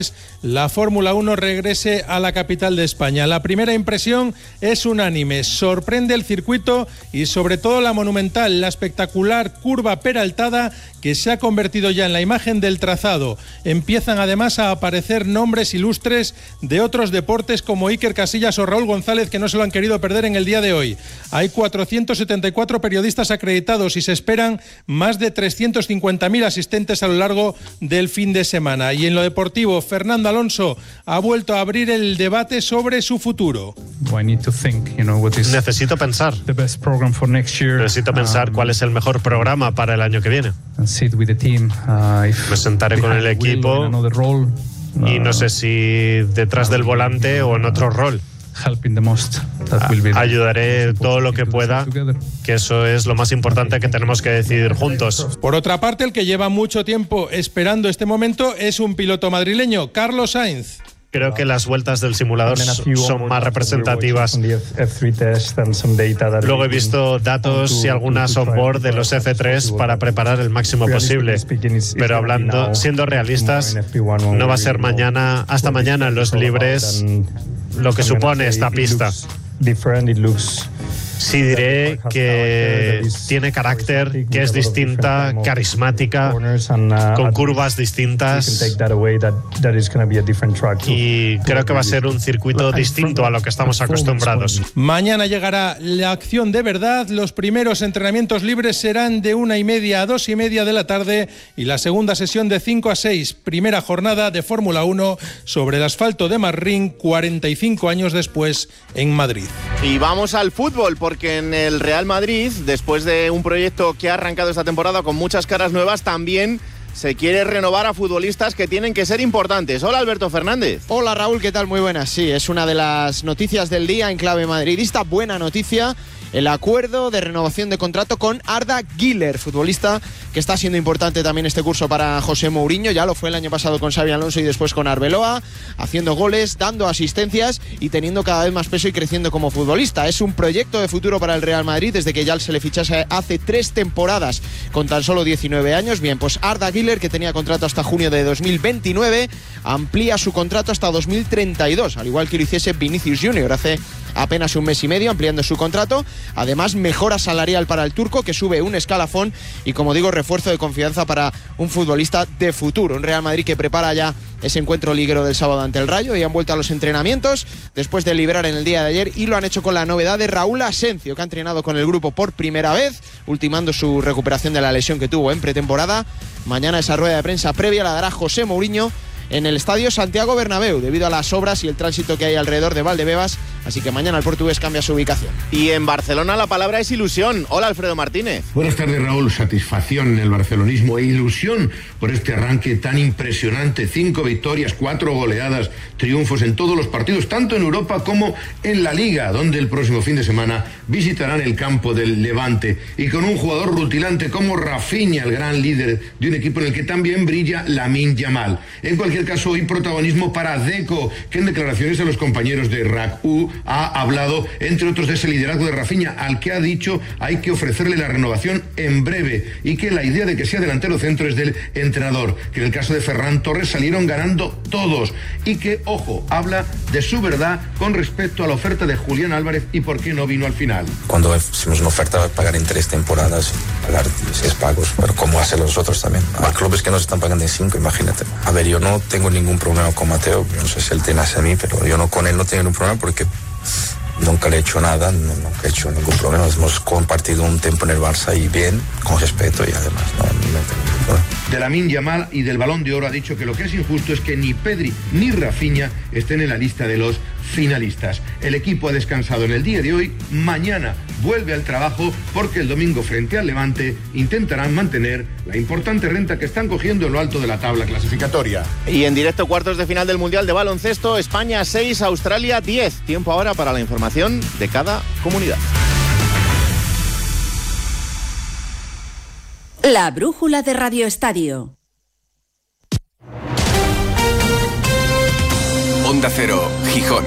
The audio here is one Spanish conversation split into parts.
la Fórmula 1 regrese a la capital de España. La primera impresión es unánime. Sorprende el circuito y sobre todo la monumental, la espectacular curva peraltada que se ha convertido ya en la imagen del trazado. Empiezan además a aparecer nombres ilustres de otros deportes como Iker Casillas o Raúl González, que no se lo han querido perder en el día de hoy. Hay 474 periodistas acreditados y se esperan más de 350.000 asistentes a lo largo del fin de semana. Y en lo deportivo, Fernando Alonso ha vuelto a abrir el debate sobre su futuro. Necesito pensar. Necesito pensar cuál es el mejor programa para el año que viene. Me sentaré con el equipo y no sé si detrás del volante o en otro rol. Ayudaré todo lo que pueda, que eso es lo más importante que tenemos que decidir juntos. Por otra parte, el que lleva mucho tiempo esperando este momento es un piloto madrileño, Carlos Sainz. Creo que las vueltas del simulador son más representativas. Luego he visto datos y algunas onboard de los F3 para preparar el máximo posible. Pero siendo realistas, no va a ser hasta mañana en los libres lo que supone esta pista. Sí diré que tiene carácter, que es distinta, carismática, con curvas distintas, y creo que va a ser un circuito distinto a lo que estamos acostumbrados. Mañana llegará la acción de verdad. Los primeros entrenamientos libres serán de 1:30 a 2:30 de la tarde y la segunda sesión de 5 a 6. Primera jornada de Fórmula 1 sobre el asfalto de Marrín, 45 años después en Madrid. Y vamos al fútbol, porque en el Real Madrid, después de un proyecto que ha arrancado esta temporada con muchas caras nuevas, también se quiere renovar a futbolistas que tienen que ser importantes. Hola, Alberto Fernández. Hola, Raúl, ¿qué tal? Muy buenas. Sí, es una de las noticias del día en clave madridista. Buena noticia, el acuerdo de renovación de contrato con Arda Güler, futbolista que está siendo importante también este curso para José Mourinho. Ya lo fue el año pasado con Xabi Alonso y después con Arbeloa, haciendo goles, dando asistencias y teniendo cada vez más peso y creciendo como futbolista. Es un proyecto de futuro para el Real Madrid desde que ya se le fichase hace 3 temporadas con tan solo 19 años. Bien, pues Arda Güler, que tenía contrato hasta junio de 2029, amplía su contrato hasta 2032, al igual que lo hiciese Vinicius Junior hace apenas un mes y medio, ampliando su contrato. Además, mejora salarial para el turco, que sube un escalafón, y como digo, refuerzo de confianza para un futbolista de futuro. Un Real Madrid que prepara ya ese encuentro liguero del sábado ante el Rayo, y han vuelto a los entrenamientos después de liberar en el día de ayer, y lo han hecho con la novedad de Raúl Asencio, que ha entrenado con el grupo por primera vez, ultimando su recuperación de la lesión que tuvo en pretemporada. Mañana esa rueda de prensa previa la dará José Mourinho en el estadio Santiago Bernabéu, debido a las obras y el tránsito que hay alrededor de Valdebebas, así que mañana el portugués cambia su ubicación. Y en Barcelona la palabra es ilusión. Hola, Alfredo Martínez. Buenas tardes, Raúl. Satisfacción en el barcelonismo e ilusión por este arranque tan impresionante. 5 victorias, 4 goleadas, triunfos en todos los partidos, tanto en Europa como en la Liga, donde el próximo fin de semana visitarán el campo del Levante, y con un jugador rutilante como Rafinha, el gran líder de un equipo en el que también brilla Lamine Yamal. En cualquier caso, hoy protagonismo para Deco, que en declaraciones a los compañeros de RAC-U ha hablado, entre otros, de ese liderazgo de Rafinha, al que ha dicho hay que ofrecerle la renovación en breve, y que la idea de que sea delantero centro es del entrenador, que en el caso de Ferran Torres salieron ganando todos, y que, ojo, habla de su verdad con respecto a la oferta de Julián Álvarez y por qué no vino al final. Cuando hicimos una oferta, pagar en 3 temporadas, pagar 6 pagos, pero como hacen los otros también. Hay clubes que nos están pagando en 5, imagínate. A ver, yo no tengo ningún problema con Mateo, yo no sé si él tiene hacia mí, pero yo con él no tengo ningún problema porque nunca le he hecho nada, nunca he hecho ningún problema. Hemos compartido un tiempo en el Barça y bien, con respeto, y además no tengo ningún problema. De Lamine Yamal y del Balón de Oro ha dicho que lo que es injusto es que ni Pedri ni Rafinha estén en la lista de los finalistas. El equipo ha descansado en el día de hoy, mañana vuelve al trabajo, porque el domingo frente al Levante intentarán mantener la importante renta que están cogiendo en lo alto de la tabla clasificatoria. Y en directo, cuartos de final del Mundial de Baloncesto, España 6, Australia 10. Tiempo ahora para la información de cada comunidad. La brújula de Radio Estadio. Onda Cero, Gijón.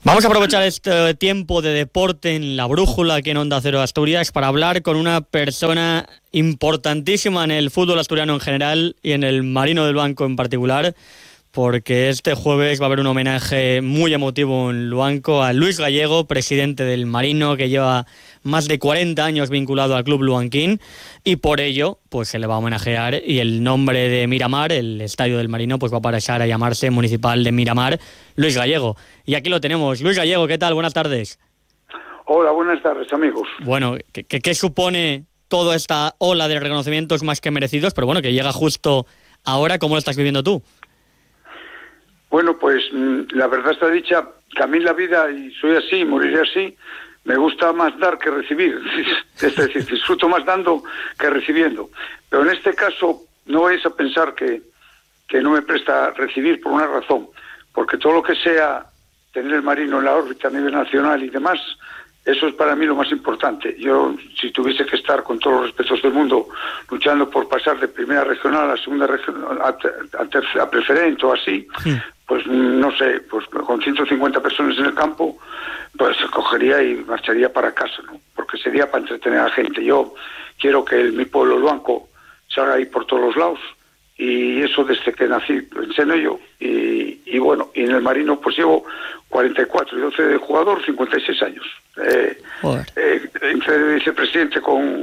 Vamos a aprovechar este tiempo de deporte en La Brújula, aquí en Onda Cero Asturias, para hablar con una persona importantísima en el fútbol asturiano en general y en el Marino del Luanco en particular, porque este jueves va a haber un homenaje muy emotivo en Luanco a Luis Gallego, presidente del Marino, que lleva más de 40 años vinculado al club luanquín, y por ello pues se le va a homenajear, y el nombre de Miramar, el estadio del Marino, pues va a pasar a llamarse Municipal de Miramar Luis Gallego. Y aquí lo tenemos. Luis Gallego, ¿qué tal? Buenas tardes. Hola, buenas tardes, amigos. Bueno, ¿qué supone toda esta ola de reconocimientos más que merecidos, pero bueno, que llega justo ahora? ¿Cómo lo estás viviendo tú? Bueno, pues la verdad está dicha, que a mí la vida, y soy así, moriré así, me gusta más dar que recibir. Es decir, disfruto más dando que recibiendo. Pero en este caso no vais a pensar que no me presta recibir por una razón, porque todo lo que sea tener el Marino en la órbita a nivel nacional y demás, eso es para mí lo más importante. Yo, si tuviese que estar, con todos los respetos del mundo, luchando por pasar de primera regional a segunda regional, a preferente o así, pues no sé, pues con 150 personas en el campo, pues cogería y marcharía para casa, ¿no? Porque sería para entretener a la gente. Yo quiero que mi pueblo Luanco salga ahí por todos los lados, y eso desde que nací enseño yo, y bueno, y en el Marino pues llevo 44 y 12 de jugador, 56 años. Entré de vicepresidente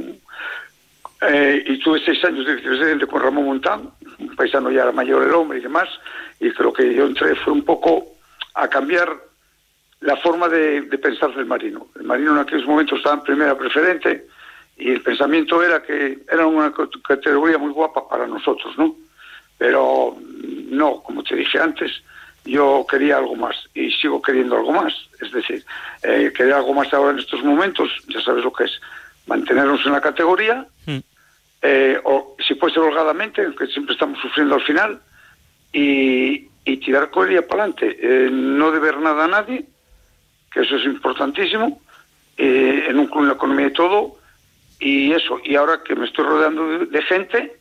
y tuve 6 años de vicepresidente con Ramón Montán, un paisano ya mayor el hombre y demás, y creo que yo entré fue un poco a cambiar la forma de pensar del Marino. El Marino en aquellos momentos estaba en primera preferente, y el pensamiento era que era una categoría muy guapa para nosotros, ¿no? Pero no, como te dije antes, yo quería algo más y sigo queriendo algo más. Es decir, querer algo más ahora en estos momentos, ya sabes lo que es, mantenernos en la categoría, o si puede ser holgadamente, que siempre estamos sufriendo al final, y tirar con ella para adelante. No deber nada a nadie, que eso es importantísimo, en un club, en la economía y todo. Y eso, y ahora que me estoy rodeando de gente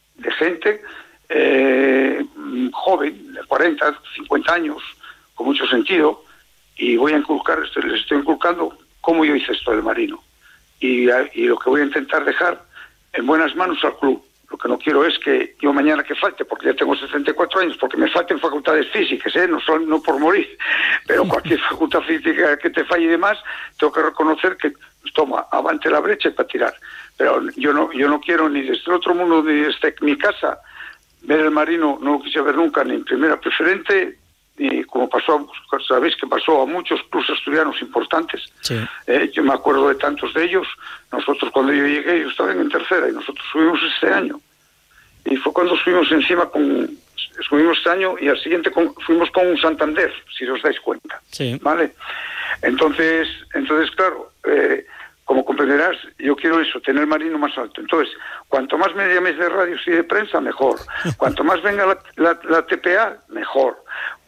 joven, de 40, 50 años, con mucho sentido, y voy a les estoy inculcando cómo yo hice esto del Marino, y lo que voy a intentar dejar en buenas manos al club. Lo que no quiero es que yo mañana que falte, porque ya tengo 64 años, porque me falten facultades físicas, no por morir, pero cualquier facultad física que te falle y demás, tengo que reconocer que toma, avante la brecha y para tirar. Pero yo no quiero ni desde el otro mundo ni desde mi casa ver el Marino, no lo quise ver nunca ni en primera preferente, ni como sabéis que pasó a muchos clubes asturianos importantes. Sí. Yo me acuerdo de tantos de ellos. Nosotros cuando yo llegué, ellos estaban en tercera y nosotros subimos este año. Y fue cuando subimos encima subimos este año, y al siguiente fuimos con un Santander, si os dais cuenta. Sí. ¿Vale? Entonces claro, como comprenderás, yo quiero eso, tener el Marino más alto. Entonces, cuanto más me llaméis de radios y de prensa, mejor. Cuanto más venga la TPA, mejor.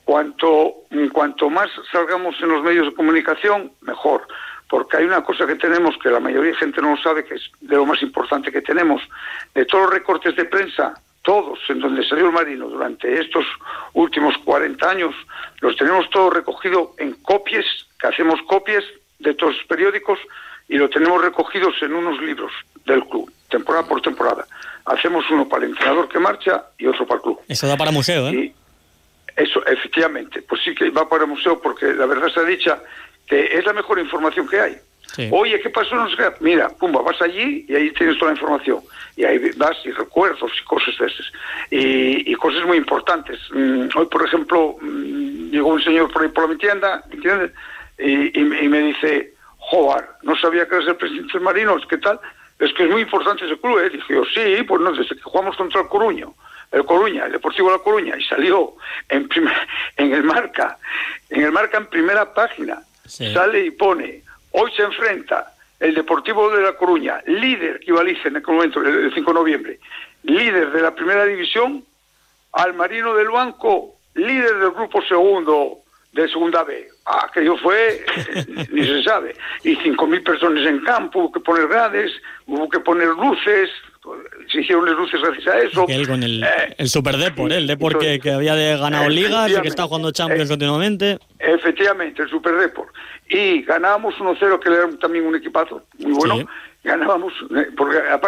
Cuanto más salgamos en los medios de comunicación, mejor. Porque hay una cosa que tenemos, que la mayoría de gente no lo sabe, que es de lo más importante que tenemos. De todos los recortes de prensa, todos en donde salió el Marino durante estos últimos 40 años, los tenemos todos recogido en copias, que hacemos copias de todos los periódicos, y lo tenemos recogidos en unos libros del club, temporada por temporada. Hacemos uno para el entrenador que marcha y otro para el club. Eso da para museo, ¿eh? Y eso, efectivamente, pues sí que va para el museo, porque la verdad está dicha que es la mejor información que hay. Sí. Oye, ¿qué pasó? No sé qué. Mira, pumba, vas allí y ahí tienes toda la información. Y ahí vas y recuerdos y cosas de esas. Y cosas muy importantes. Hoy, por ejemplo, llegó un señor por ahí por mi tienda, ¿entiendes? Y me dice, joder, no sabía que eres el presidente del Marino, ¿qué tal? Es que es muy importante ese club, ¿eh? Dije yo, sí, pues no, desde que jugamos contra el Coruña, el Deportivo de La Coruña, y salió en el Marca en primera página, sí. Sale y pone, hoy se enfrenta el Deportivo de La Coruña, líder, que iba a Lice en aquel momento, el 5 de noviembre, líder de la primera división, al Marino del Luanco, líder del grupo segundo de segunda B. Aquello fue, ni se sabe. Y 5.000 personas en campo, hubo que poner grades, hubo que poner luces, se hicieron las luces gracias a eso. Él con el Super Depor, el Depor que había ganado ligas y que está jugando Champions continuamente. Efectivamente, el Super Depor. Y ganábamos 1-0, que era también un equipazo muy bueno. Sí. Ganábamos, porque aparte